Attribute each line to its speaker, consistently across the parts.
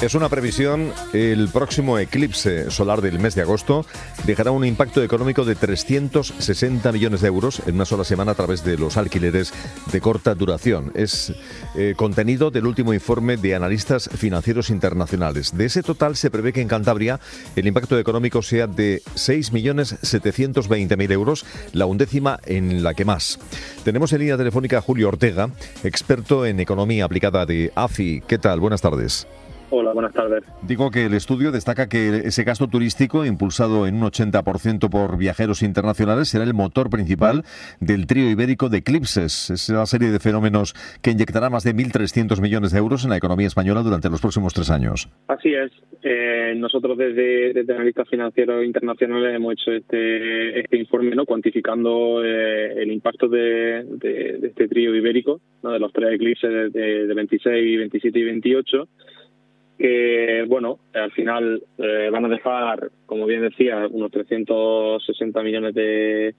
Speaker 1: Es una previsión. El próximo eclipse solar del mes de agosto dejará un impacto económico de 360 millones de euros en una sola semana a través de los alquileres de corta duración. Es contenido del último informe de analistas financieros internacionales. De ese total se prevé que en Cantabria el impacto económico sea de 6.720.000 euros, la undécima en la que más. Tenemos en línea telefónica a Julio Ortega, experto en economía aplicada de AFI. ¿Qué tal? Buenas tardes.
Speaker 2: Hola, buenas tardes.
Speaker 1: Digo que el estudio destaca que ese gasto turístico, impulsado en un 80% por viajeros internacionales, será el motor principal del trío ibérico de eclipses. Es una serie de fenómenos que inyectará más de 1.300 millones de euros en la economía española durante los próximos 3 años.
Speaker 2: Así es. Nosotros desde analistas financieros internacionales hemos hecho este informe, ¿no?, cuantificando el impacto de este trío ibérico, ¿no?, de los 3 eclipses de 26, 27 y 28. Que, bueno, al final van a dejar, como bien decía, unos 360 millones de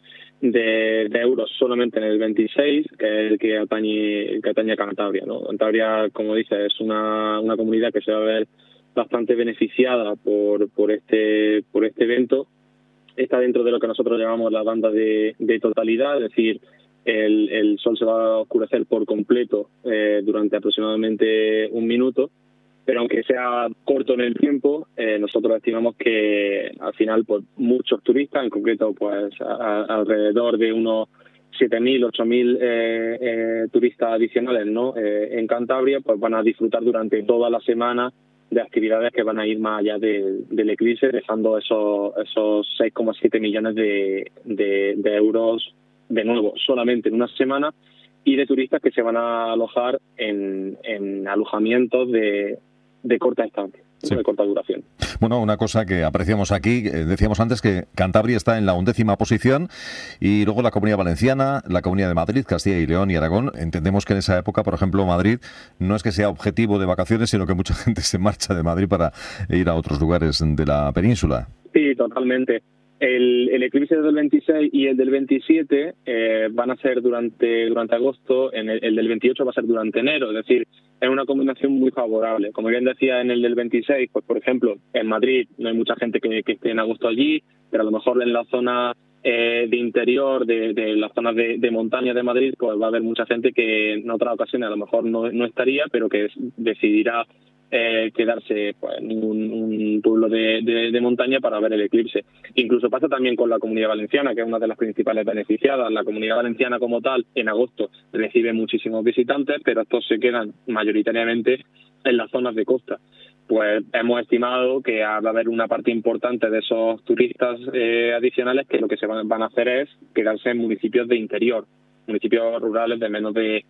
Speaker 2: euros solamente en el 26, que es el que atañe a Cantabria, ¿no? Cantabria, como dice, es una comunidad que se va a ver bastante beneficiada por este evento. Está dentro de lo que nosotros llamamos la banda de totalidad, es decir, el sol se va a oscurecer por completo durante aproximadamente 1 minuto. Pero aunque sea corto en el tiempo, nosotros estimamos que al final pues muchos turistas, en concreto pues alrededor de unos 7.000, 8.000 turistas adicionales, ¿no?, en Cantabria, pues van a disfrutar durante toda la semana de actividades que van a ir más allá del eclipse, dejando esos 6,7 millones de euros de nuevo solamente en una semana, y de turistas que se van a alojar en alojamientos de corta estancia, sí, de corta duración.
Speaker 1: Bueno, una cosa que apreciamos aquí, decíamos antes que Cantabria está en la 11ª posición, y luego la Comunidad Valenciana, la Comunidad de Madrid, Castilla y León y Aragón. Entendemos que en esa época, por ejemplo, Madrid no es que sea objetivo de vacaciones, sino que mucha gente se marcha de Madrid para ir a otros lugares de la península.
Speaker 2: Sí, totalmente. El eclipse del 26 y el del 27 van a ser durante agosto. El del 28 va a ser durante enero, es decir, es una combinación muy favorable. Como bien decía, en el del 26, pues por ejemplo, en Madrid no hay mucha gente que esté en agosto allí, pero a lo mejor en la zona de interior, de las zonas de montaña de Madrid, pues va a haber mucha gente que en otras ocasiones a lo mejor no estaría, pero que decidirá quedarse pues, en un pueblo de montaña para ver el eclipse. Incluso pasa también con la Comunidad Valenciana, que es una de las principales beneficiadas. La Comunidad Valenciana como tal, en agosto, recibe muchísimos visitantes, pero estos se quedan mayoritariamente en las zonas de costa. Pues hemos estimado que va a haber una parte importante de esos turistas adicionales que lo que se van a hacer es quedarse en municipios de interior, municipios rurales de menos de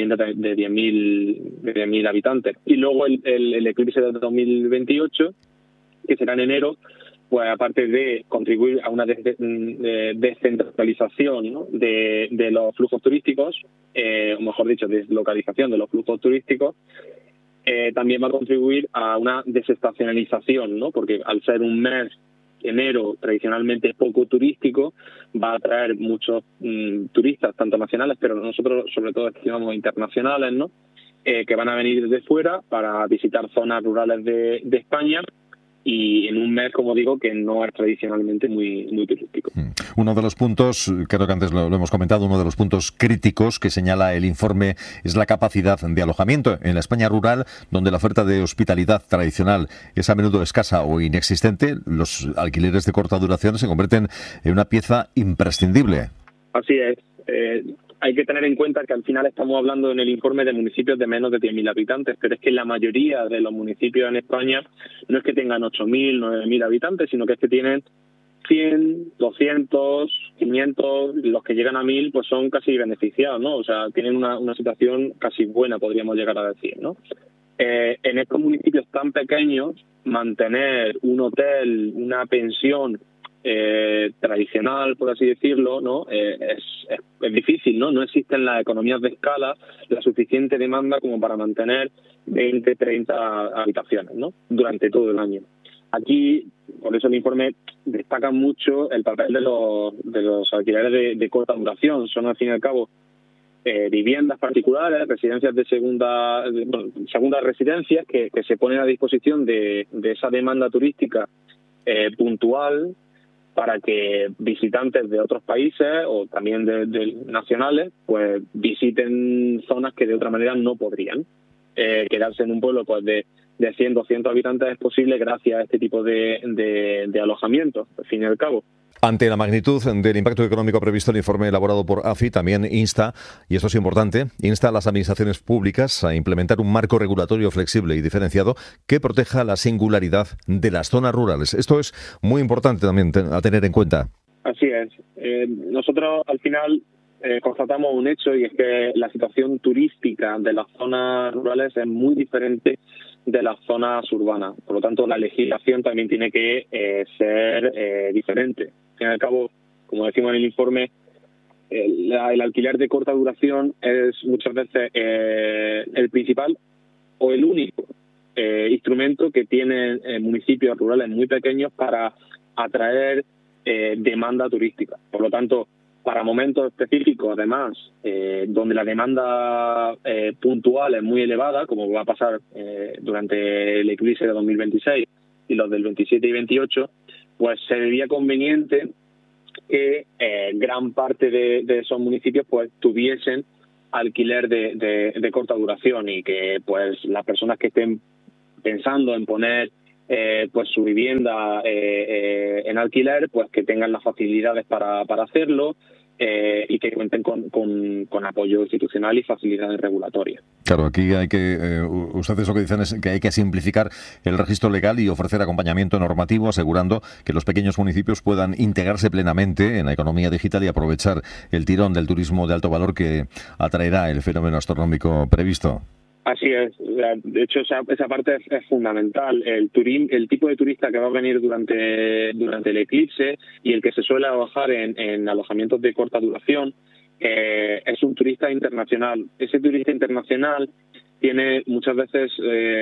Speaker 2: 10.000 habitantes. Y luego el eclipse de 2028, que será en enero, pues aparte de contribuir a una descentralización, ¿no?, de los flujos turísticos, o mejor dicho, deslocalización de los flujos turísticos, también va a contribuir a una desestacionalización, ¿no?, porque al ser un mes, enero, tradicionalmente poco turístico, va a atraer muchos turistas, tanto nacionales, pero nosotros sobre todo estimamos internacionales, ¿no?, que van a venir desde fuera para visitar zonas rurales de España, y en un mes, como digo, que no es tradicionalmente muy turístico.
Speaker 1: Uno de los puntos, creo que antes lo hemos comentado, uno de los puntos críticos que señala el informe es la capacidad de alojamiento. En la España rural, donde la oferta de hospitalidad tradicional es a menudo escasa o inexistente, los alquileres de corta duración se convierten en una pieza imprescindible.
Speaker 2: Así es. Hay que tener en cuenta que al final estamos hablando en el informe de municipios de menos de 10.000 habitantes, pero es que la mayoría de los municipios en España no es que tengan 8.000, 9.000 habitantes, sino que es que tienen 100, 200, 500, los que llegan a 1.000 pues son casi beneficiados, ¿no? O sea, tienen una situación casi buena, podríamos llegar a decir, ¿no? En estos municipios tan pequeños, mantener un hotel, una pensión tradicional, por así decirlo, ¿no? Es difícil, ¿no? No existen las economías de escala, la suficiente demanda como para mantener 20, 30 habitaciones, ¿no?, durante todo el año. Aquí, por eso el informe destaca mucho el papel de los alquileres de corta duración. Son, al fin y al cabo, viviendas particulares, residencias de segundas residencias que se ponen a disposición de esa demanda turística puntual para que visitantes de otros países o también de nacionales pues visiten zonas que de otra manera no podrían. Quedarse en un pueblo pues de 100, 200 habitantes es posible gracias a este tipo de alojamientos, al fin y al cabo.
Speaker 1: Ante la magnitud del impacto económico previsto, el informe elaborado por AFI también insta, y esto es importante, a las administraciones públicas a implementar un marco regulatorio flexible y diferenciado que proteja la singularidad de las zonas rurales. Esto es muy importante también a tener en cuenta.
Speaker 2: Así es. Nosotros al final constatamos un hecho, y es que la situación turística de las zonas rurales es muy diferente de las zonas urbanas. Por lo tanto, la legislación también tiene que ser diferente. Al fin y al cabo, como decimos en el informe, el alquiler de corta duración es muchas veces el principal o el único instrumento que tienen municipios rurales muy pequeños para atraer demanda turística. Por lo tanto, para momentos específicos, además, donde la demanda puntual es muy elevada, como va a pasar durante el eclipse de 2026 y los del 27 y 28, pues sería conveniente que gran parte de esos municipios pues tuviesen alquiler de corta duración, y que pues las personas que estén pensando en poner pues su vivienda en alquiler, pues que tengan las facilidades para hacerlo, y que cuenten con apoyo institucional y facilidades regulatorias.
Speaker 1: Claro, aquí ustedes lo que dicen es que hay que simplificar el registro legal y ofrecer acompañamiento normativo, asegurando que los pequeños municipios puedan integrarse plenamente en la economía digital y aprovechar el tirón del turismo de alto valor que atraerá el fenómeno astronómico previsto.
Speaker 2: Así es. De hecho, esa parte es fundamental. El tipo de turista que va a venir durante el eclipse y el que se suele alojar en alojamientos de corta duración es un turista internacional. Ese turista internacional tiene muchas veces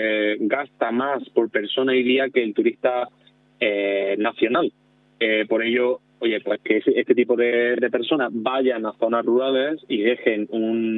Speaker 2: gasta más por persona y día que el turista nacional. Por ello, pues que este tipo de personas vayan a zonas rurales y dejen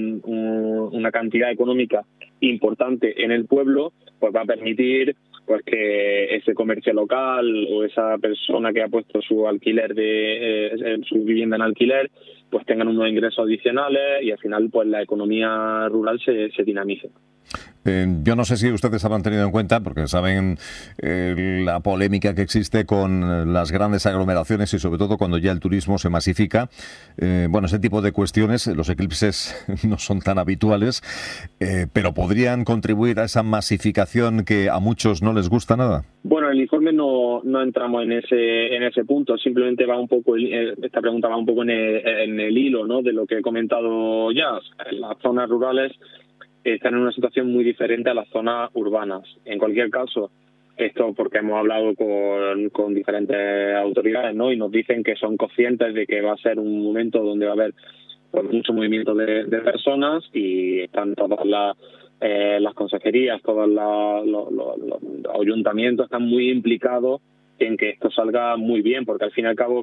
Speaker 2: una cantidad económica importante en el pueblo, pues va a permitir pues que ese comercio local o esa persona que ha puesto su alquiler su vivienda en alquiler, pues tengan unos ingresos adicionales y al final pues la economía rural se dinamice.
Speaker 1: Yo no sé si ustedes habrán tenido en cuenta, porque saben la polémica que existe con las grandes aglomeraciones y sobre todo cuando ya el turismo se masifica. Ese tipo de cuestiones, los eclipses no son tan habituales, pero podrían contribuir a esa masificación que a muchos no les gusta nada.
Speaker 2: Bueno, en el informe no entramos en ese punto, simplemente va un poco, esta pregunta va un poco en el hilo, ¿no?, de lo que he comentado ya. Las zonas rurales están en una situación muy diferente a las zonas urbanas. En cualquier caso, esto porque hemos hablado con diferentes autoridades, ¿no?, y nos dicen que son conscientes de que va a ser un momento donde va a haber pues, mucho movimiento de personas, y están todas las consejerías, todos los ayuntamientos están muy implicados en que esto salga muy bien, porque al fin y al cabo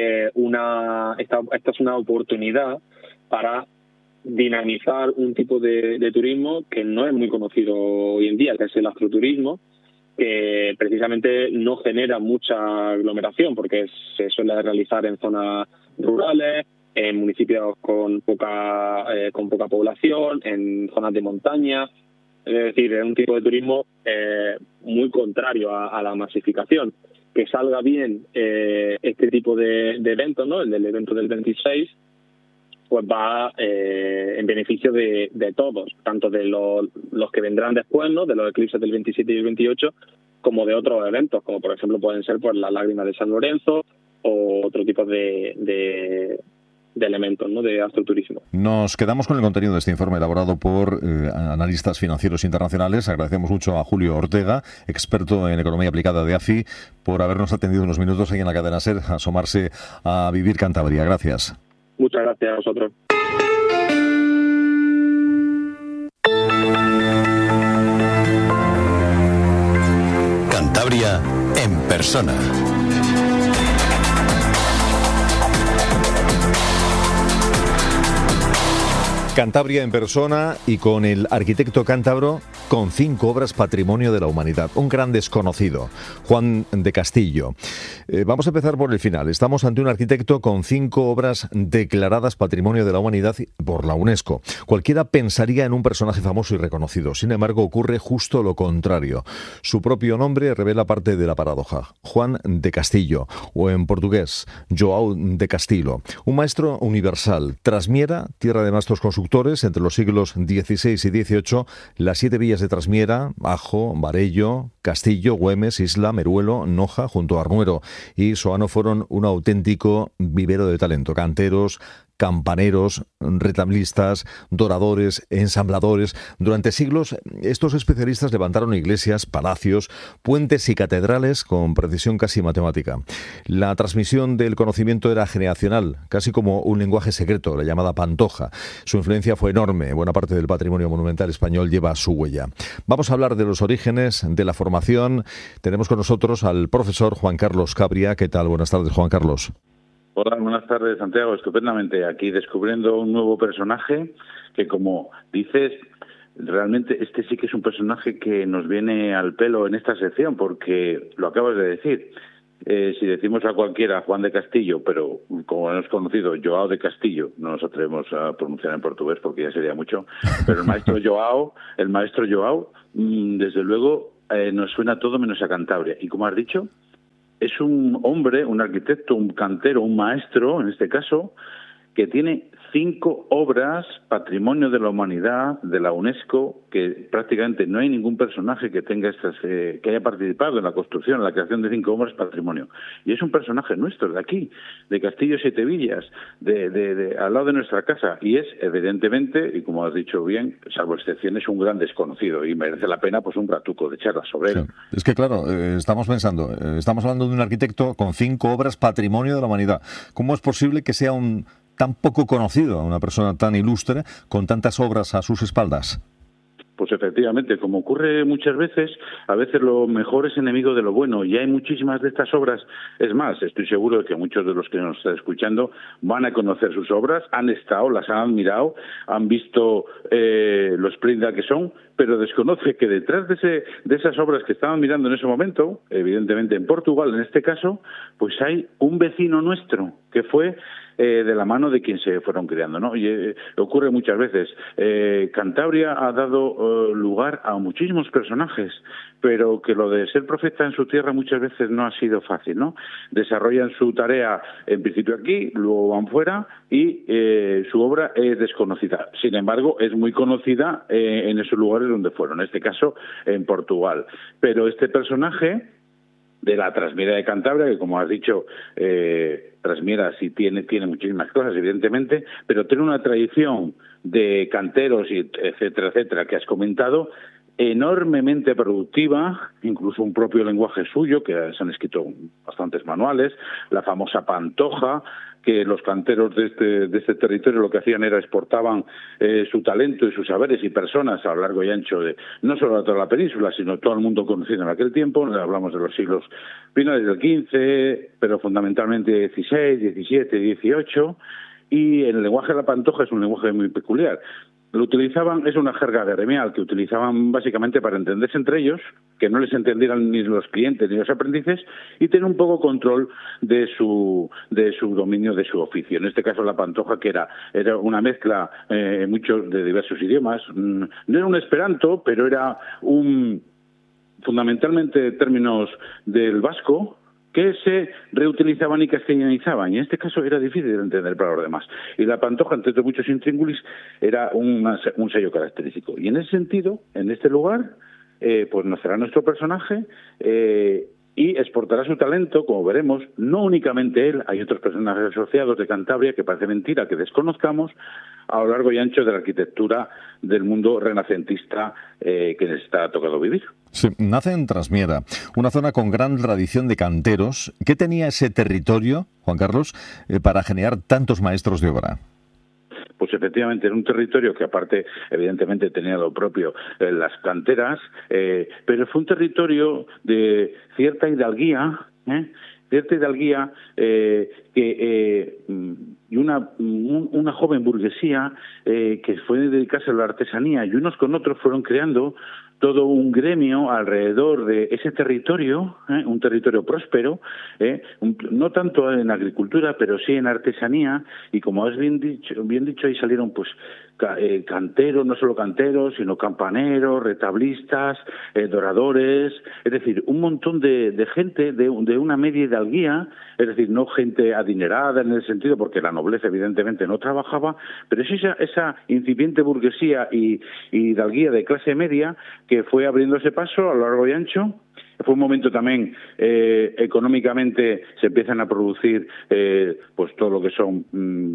Speaker 2: esta es una oportunidad para dinamizar un tipo de turismo que no es muy conocido hoy en día, que es el astroturismo, que precisamente no genera mucha aglomeración porque se suele realizar en zonas rurales, en municipios con poca población, en zonas de montaña. Es decir, es un tipo de turismo muy contrario a la masificación. Que salga bien este tipo de eventos, ¿no?, el del evento del 26, pues va en beneficio de todos, tanto de los que vendrán después, ¿no?, de los eclipses del 27 y el 28, como de otros eventos, como por ejemplo pueden ser pues las lágrimas de San Lorenzo o otro tipo de elementos, ¿no?, de astroturismo.
Speaker 1: Nos quedamos con el contenido de este informe elaborado por analistas financieros internacionales. Agradecemos mucho a Julio Ortega, experto en economía aplicada de AFI, por habernos atendido unos minutos ahí en la cadena SER, a asomarse a Vivir Cantabria. Gracias.
Speaker 2: Muchas gracias a vosotros.
Speaker 3: Cantabria en persona.
Speaker 1: Cantabria en persona y con el arquitecto cántabro con 5 obras Patrimonio de la Humanidad. Un gran desconocido, Juan de Castillo. Vamos a empezar por el final. Estamos ante un arquitecto con 5 obras declaradas Patrimonio de la Humanidad por la UNESCO. Cualquiera pensaría en un personaje famoso y reconocido. Sin embargo, ocurre justo lo contrario. Su propio nombre revela parte de la paradoja. Juan de Castillo, o en portugués, João de Castillo. Un maestro universal. Trasmiera, tierra de maestros constructores, entre los siglos XVI y XVIII, las 7 villas de Trasmiera, Ajo, Varello, Castillo, Güemes, Isla, Meruelo, Noja, junto a Arnuero y Soano fueron un auténtico vivero de talento. Canteros, campaneros, retablistas, doradores, ensambladores. Durante siglos, estos especialistas levantaron iglesias, palacios, puentes y catedrales con precisión casi matemática. La transmisión del conocimiento era generacional, casi como un lenguaje secreto, la llamada pantoja. Su influencia fue enorme. Buena parte del patrimonio monumental español lleva su huella. Vamos a hablar de los orígenes, de la formación. Tenemos con nosotros al profesor Juan Carlos Cabria. ¿Qué tal? Buenas tardes, Juan Carlos.
Speaker 3: Hola, buenas tardes, Santiago. Estupendamente. Aquí descubriendo un nuevo personaje que, como dices, realmente este sí que es un personaje que nos viene al pelo en esta sección, porque lo acabas de decir. Si decimos a cualquiera Juan de Castillo, pero como hemos conocido João de Castillo, no nos atrevemos a pronunciar en portugués porque ya sería mucho, pero el maestro João, desde luego nos suena todo menos a Cantabria. Y como has dicho, es un hombre, un arquitecto, un cantero, un maestro, en este caso, que tiene 5 obras Patrimonio de la Humanidad de la UNESCO, que prácticamente no hay ningún personaje que tenga que haya participado en la construcción, en la creación de 5 obras Patrimonio. Y es un personaje nuestro, de aquí, de Castillo Siete Villas, al lado de nuestra casa. Y es, evidentemente, y como has dicho bien, salvo excepciones, un gran desconocido. Y merece la pena pues un ratuco de charla sobre él.
Speaker 1: Sí. Es que, claro, estamos hablando de un arquitecto con 5 obras Patrimonio de la Humanidad. ¿Cómo es posible que sea tan poco conocido, una persona tan ilustre, con tantas obras a sus espaldas?
Speaker 3: Pues efectivamente, como ocurre muchas veces, a veces lo mejor es enemigo de lo bueno, y hay muchísimas de estas obras. Es más, estoy seguro de que muchos de los que nos están escuchando van a conocer sus obras, han estado, las han admirado, han visto lo espléndida que son, pero desconoce que detrás de esas obras que estaban mirando en ese momento, evidentemente en Portugal en este caso, pues hay un vecino nuestro que fue de la mano de quien se fueron creando, ¿no? Y ocurre muchas veces. Cantabria ha dado lugar a muchísimos personajes, pero que lo de ser profeta en su tierra muchas veces no ha sido fácil, ¿no? Desarrollan su tarea en principio aquí, luego van fuera y su obra es desconocida. Sin embargo, es muy conocida en esos lugares donde fueron, en este caso en Portugal. Pero este personaje de la Trasmiera de Cantabria, que como has dicho, Trasmiera sí tiene muchísimas cosas, evidentemente, pero tiene una tradición de canteros, y etcétera, que has comentado, enormemente productiva, incluso un propio lenguaje suyo, que se han escrito bastantes manuales, la famosa pantoja, que los canteros de este territorio lo que hacían era exportaban su talento y sus saberes y personas a lo largo y ancho de no solo de toda la península, sino todo el mundo conocido en aquel tiempo. Hablamos de los siglos finales del XV, pero fundamentalmente XVI, XVII, XVIII, y el lenguaje de la pantoja es un lenguaje muy peculiar. Lo utilizaban, es una jerga gremial que utilizaban básicamente para entenderse entre ellos, que no les entendieran ni los clientes ni los aprendices, y tener un poco control de su dominio, de su oficio. En este caso la pantoja, que era una mezcla muchos de diversos idiomas. No era un esperanto, pero era fundamentalmente términos del vasco, que se reutilizaban y castellanizaban, y en este caso era difícil de entender para los demás. Y la pantoja, entre muchos intríngulis, era un sello característico. Y en ese sentido, en este lugar, pues nacerá nuestro personaje y exportará su talento, como veremos, no únicamente él, hay otros personajes asociados de Cantabria que parece mentira que desconozcamos, a lo largo y ancho de la arquitectura del mundo renacentista que les está tocado vivir.
Speaker 1: Sí, nace en Trasmiera, una zona con gran tradición de canteros. ¿Qué tenía ese territorio, Juan Carlos, para generar tantos maestros de obra?
Speaker 3: Pues efectivamente era un territorio que aparte evidentemente tenía lo propio las canteras, pero fue un territorio de cierta hidalguía, cierta hidalguía y una joven burguesía que fue dedicarse a la artesanía, y unos con otros fueron creando todo un gremio alrededor de ese territorio, un territorio próspero, no tanto en agricultura, pero sí en artesanía, y como has bien dicho, ahí salieron pues canteros, no solo canteros, sino campaneros, retablistas, doradores, es decir, un montón de gente de una media hidalguía, es decir, no gente adinerada en el sentido, porque la nobleza evidentemente no trabajaba, pero sí esa incipiente burguesía y hidalguía de clase media que fue abriéndose paso a lo largo y ancho. Fue un momento también, económicamente se empiezan a producir pues todo lo que son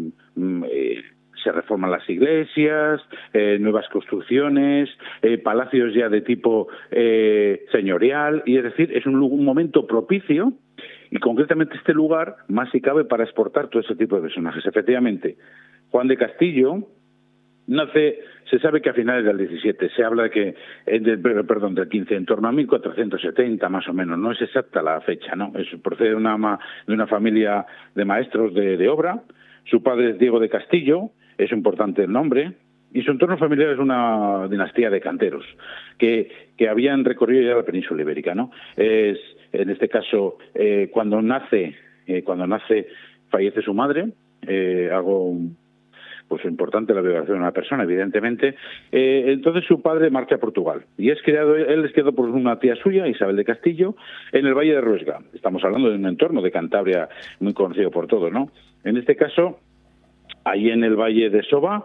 Speaker 3: se reforman las iglesias, nuevas construcciones, palacios ya de tipo señorial, y es decir, es un momento propicio, y concretamente este lugar más si cabe para exportar todo ese tipo de personajes. Efectivamente, Juan de Castillo nace, se sabe que a finales del 17, se habla que del 15, en torno a 1470 más o menos, no es exacta la fecha, ¿no? Procede de una familia de maestros de obra. Su padre es Diego de Castillo, es importante el nombre, y su entorno familiar es una dinastía de canteros que habían recorrido ya la península ibérica, ¿no? En este caso, cuando nace fallece su madre, algo pues importante la biografía de una persona, evidentemente. Entonces su padre marcha a Portugal y él es criado por una tía suya, Isabel de Castillo, en el Valle de Ruesga. Estamos hablando de un entorno de Cantabria muy conocido por todos, ¿no? En este caso, ahí en el Valle de Soba,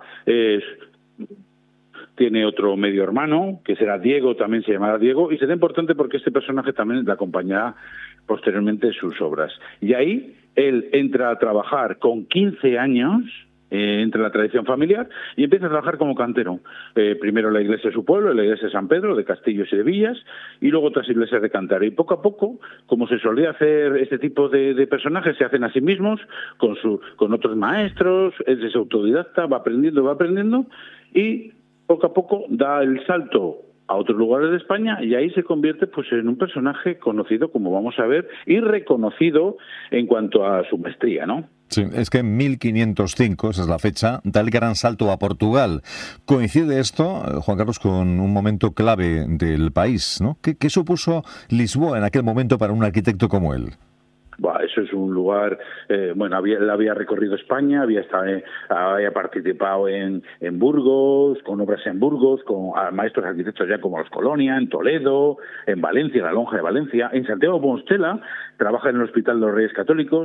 Speaker 3: tiene otro medio hermano, que será Diego, también se llamará Diego, y será importante porque este personaje también le acompañará posteriormente en sus obras. Y ahí él entra a trabajar con 15 años, entra en la tradición familiar, y empieza a trabajar como cantero. Primero la iglesia de su pueblo, la iglesia de San Pedro, de Castillos y de Villas, y luego otras iglesias de Cantabria. Y poco a poco, como se solía hacer este tipo de personajes, se hacen a sí mismos, con otros maestros, él es autodidacta, va aprendiendo, y poco a poco da el salto a otros lugares de España, y ahí se convierte pues en un personaje conocido, como vamos a ver, y reconocido en cuanto a su maestría, ¿no?
Speaker 1: Sí, es que en 1505, esa es la fecha, da el gran salto a Portugal. Coincide esto, Juan Carlos, con un momento clave del país, ¿no? ¿Qué supuso Lisboa en aquel momento para un arquitecto como él?
Speaker 3: Eso es un lugar, él había recorrido España, había participado en Burgos, con obras en Burgos, con maestros arquitectos ya como los Colonia, en Toledo, en Valencia, la Lonja de Valencia, en Santiago de Compostela, trabaja en el Hospital de los Reyes Católicos,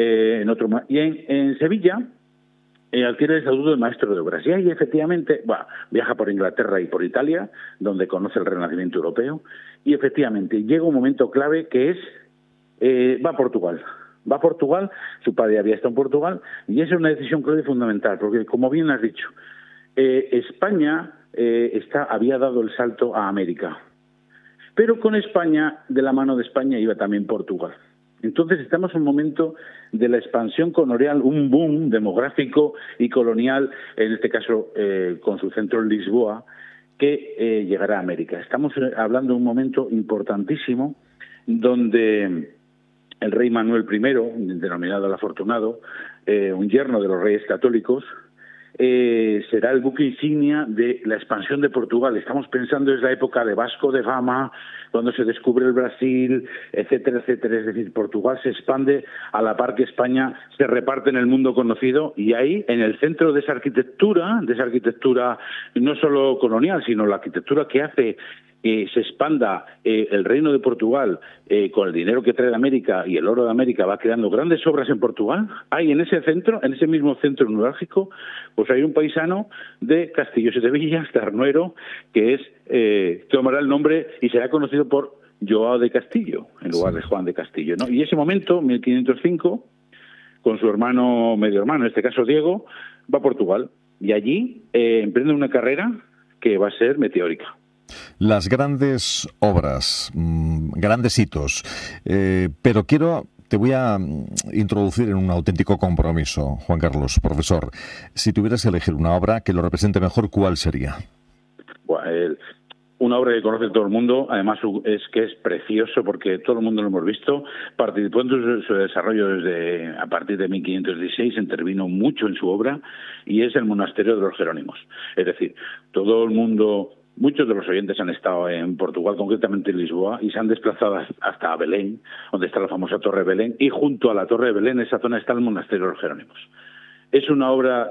Speaker 3: y en Sevilla adquiere el estatuto de maestro de obras. Y ahí efectivamente viaja por Inglaterra y por Italia, donde conoce el Renacimiento europeo, y efectivamente llega un momento clave que es va a Portugal, su padre había estado en Portugal, y esa es una decisión clave y fundamental, porque como bien has dicho, España había dado el salto a América, pero con España, de la mano de España iba también Portugal. Entonces estamos en un momento de la expansión colonial, un boom demográfico y colonial, en este caso con su centro en Lisboa, que llegará a América. Estamos hablando de un momento importantísimo donde el rey Manuel I, denominado el Afortunado, un yerno de los Reyes Católicos, será el buque insignia de la expansión de Portugal. Estamos pensando desde la época de Vasco de Gama, cuando se descubre el Brasil, etcétera, etcétera. Es decir, Portugal se expande a la par que España se reparte en el mundo conocido, y ahí, en el centro de esa arquitectura no solo colonial, sino la arquitectura que hace se expanda el reino de Portugal con el dinero que trae de América y el oro de América, va creando grandes obras en Portugal. Hay en ese centro, en ese mismo centro neurálgico, pues hay un paisano de Castillos y de Villas, de Arnuero, que tomará el nombre y será conocido por Joao de Castillo, en lugar de Juan de Castillo, ¿no? Y ese momento, 1505, con su medio hermano, en este caso Diego, va a Portugal, y allí emprende una carrera que va a ser meteórica.
Speaker 1: Las grandes obras, grandes hitos, pero te voy a introducir en un auténtico compromiso, Juan Carlos, profesor. Si tuvieras que elegir una obra que lo represente mejor, ¿cuál sería?
Speaker 3: una obra que conoce todo el mundo, además es que es precioso porque todo el mundo lo hemos visto. Participó en su desarrollo a partir de 1516, intervino mucho en su obra, y es el monasterio de los Jerónimos. Es decir, todo el mundo, muchos de los oyentes han estado en Portugal, concretamente en Lisboa, y se han desplazado hasta Belén, donde está la famosa Torre de Belén, y junto a la Torre de Belén, en esa zona, está el monasterio de los Jerónimos. Es una obra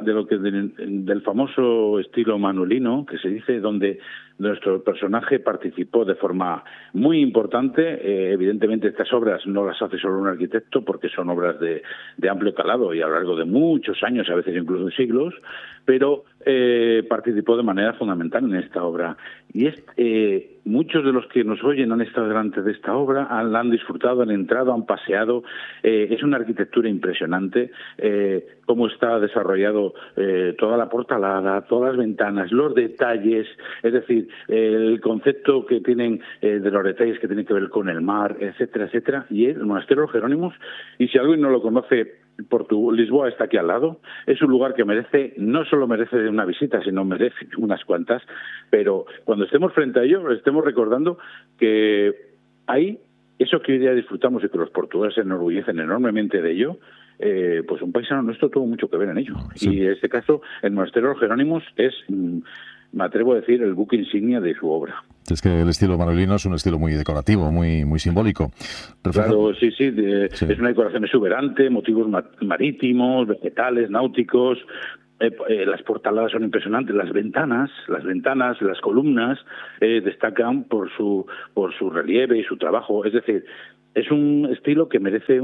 Speaker 3: del famoso estilo manuelino, que se dice, donde nuestro personaje participó de forma muy importante. Evidentemente estas obras no las hace solo un arquitecto, porque son obras de amplio calado y a lo largo de muchos años, a veces incluso siglos, pero participó de manera fundamental en esta obra. Y muchos de los que nos oyen han estado delante de esta obra, la han disfrutado, han entrado, han paseado. Es una arquitectura impresionante, cómo está desarrollado toda la portalada, todas las ventanas, los detalles, es decir, el concepto que tienen de los detalles que tienen que ver con el mar, etcétera, etcétera. Y el monasterio de los Jerónimos, y si alguien no lo conoce, Lisboa está aquí al lado, es un lugar que no solo merece una visita, sino merece unas cuantas, pero cuando estemos frente a ello, estemos recordando que hay eso que hoy día disfrutamos y que los portugueses se enorgullecen enormemente de ello. Pues un paisano nuestro tuvo mucho que ver en ello. Sí. Y en este caso, el monasterio de los Jerónimos es, me atrevo a decir, el buque insignia de su obra.
Speaker 1: Es que el estilo manuelino es un estilo muy decorativo, muy simbólico.
Speaker 3: Claro, sí. Es una decoración exuberante, motivos marítimos, vegetales, náuticos. Las portaladas son impresionantes, las ventanas, las columnas destacan por su relieve y su trabajo. Es decir, es un estilo que merece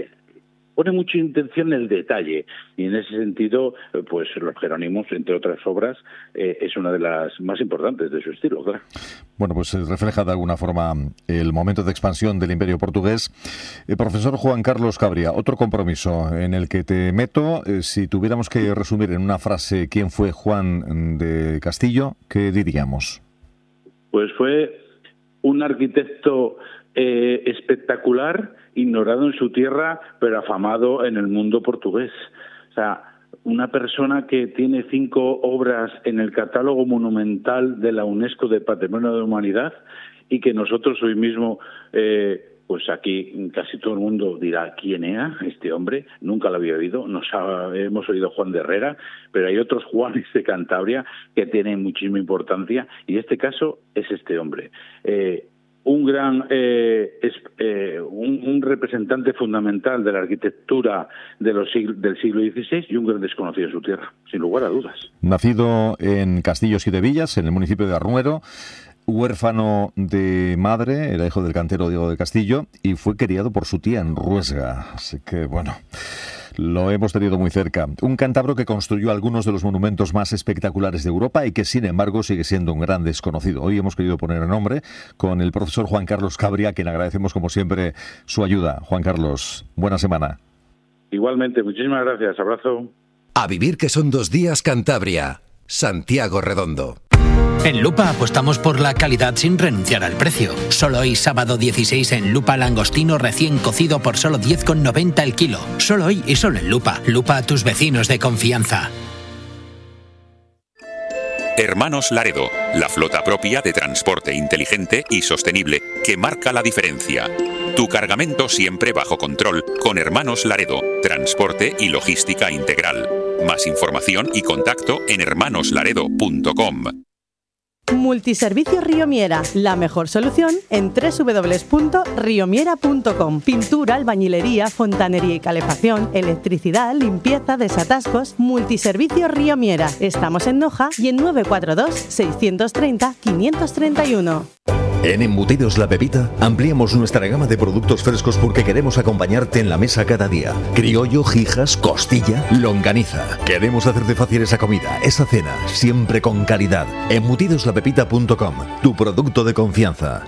Speaker 3: pone mucha intención en el detalle, y en ese sentido, pues los Jerónimos, entre otras obras, es una de las más importantes de su estilo, claro.
Speaker 1: Bueno, pues refleja de alguna forma el momento de expansión del Imperio portugués. Profesor Juan Carlos Cabria, otro compromiso en el que te meto. Si tuviéramos que resumir en una frase quién fue Juan de Castillo, ¿qué diríamos?
Speaker 3: Pues fue un arquitecto espectacular, ignorado en su tierra, pero afamado en el mundo portugués. O sea, una persona que tiene 5 obras en el catálogo monumental de la UNESCO de Patrimonio de la Humanidad, y que nosotros hoy mismo, pues aquí casi todo el mundo dirá quién era este hombre, nunca lo había oído. Hemos oído Juan de Herrera, pero hay otros Juanes de Cantabria que tienen muchísima importancia, y este caso es este hombre. Un gran un representante fundamental de la arquitectura del siglo XVI y un gran desconocido de su tierra, sin lugar a dudas.
Speaker 1: Nacido en Castillos y de Villas, en el municipio de Arruero, huérfano de madre, era hijo del cantero Diego de Castillo, y fue criado por su tía en Ruesga. Así que, bueno, lo hemos tenido muy cerca. Un cántabro que construyó algunos de los monumentos más espectaculares de Europa y que, sin embargo, sigue siendo un gran desconocido. Hoy hemos querido poner el nombre con el profesor Juan Carlos Cabria, a quien agradecemos, como siempre, su ayuda. Juan Carlos, buena semana.
Speaker 3: Igualmente, muchísimas gracias. Abrazo.
Speaker 4: A vivir que son 2 días Cantabria. Santiago Redondo.
Speaker 5: En Lupa apostamos por la calidad sin renunciar al precio. Solo hoy, sábado 16, en Lupa, langostino recién cocido por solo 10,90 el kilo. Solo hoy y solo en Lupa. Lupa, a tus vecinos de confianza.
Speaker 6: Hermanos Laredo, la flota propia de transporte inteligente y sostenible que marca la diferencia. Tu cargamento siempre bajo control con Hermanos Laredo, transporte y logística integral. Más información y contacto en hermanoslaredo.com.
Speaker 7: Multiservicios Riomiera, la mejor solución en www.riomiera.com. Pintura, albañilería, fontanería y calefacción, electricidad, limpieza, desatascos. Multiservicios Riomiera. Estamos en Noja y en 942 630 531.
Speaker 8: En Embutidos La Pepita ampliamos nuestra gama de productos frescos porque queremos acompañarte en la mesa cada día. Criollo, jijas, costilla, longaniza. Queremos hacerte fácil esa comida, esa cena, siempre con calidad. Embutidoslapepita.com, tu producto de confianza.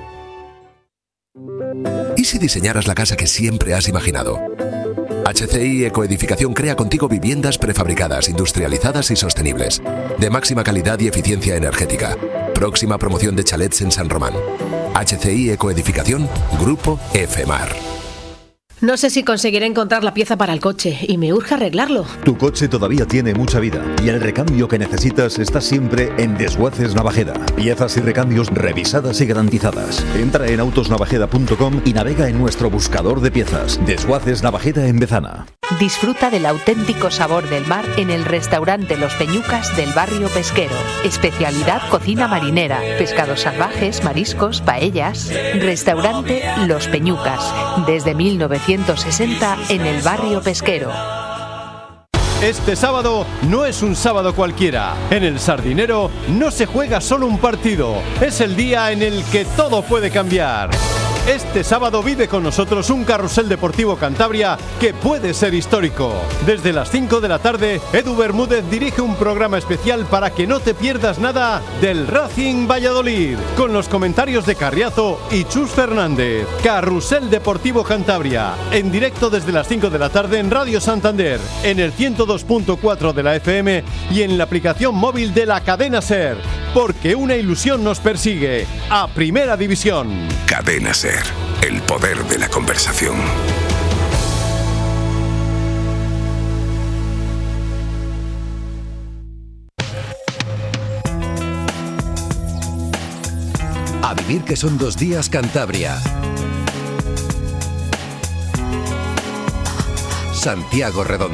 Speaker 4: ¿Y si diseñaras la casa que siempre has imaginado? HCI Ecoedificación crea contigo viviendas prefabricadas, industrializadas y sostenibles, de máxima calidad y eficiencia energética. Próxima promoción de chalets en San Román. HCI Ecoedificación, Grupo FMAR.
Speaker 9: No sé si conseguiré encontrar la pieza para el coche y me urge arreglarlo.
Speaker 8: Tu coche todavía tiene mucha vida y el recambio que necesitas está siempre en Desguaces Navajeda. Piezas y recambios revisadas y garantizadas. Entra en autosnavajeda.com y navega en nuestro buscador de piezas. Desguaces Navajeda en Bezana.
Speaker 10: Disfruta del auténtico sabor del mar en el restaurante Los Peñucas del barrio Pesquero. Especialidad cocina marinera, pescados salvajes, mariscos, paellas. Restaurante Los Peñucas, desde 1960 en el barrio Pesquero.
Speaker 11: Este sábado no es un sábado cualquiera. En el Sardinero no se juega solo un partido. Es el día en el que todo puede cambiar. Este sábado vive con nosotros un carrusel deportivo Cantabria que puede ser histórico. Desde las 5 de la tarde, Edu Bermúdez dirige un programa especial para que no te pierdas nada del Racing Valladolid, con los comentarios de Carriazo y Chus Fernández. Carrusel Deportivo Cantabria, en directo desde las 5 de la tarde en Radio Santander, en el 102.4 de la FM y en la aplicación móvil de la cadena SER, porque una ilusión nos persigue, a Primera División.
Speaker 12: Cadena SER, el poder de la conversación.
Speaker 13: A vivir que son 2 días Cantabria. Santiago Redondo.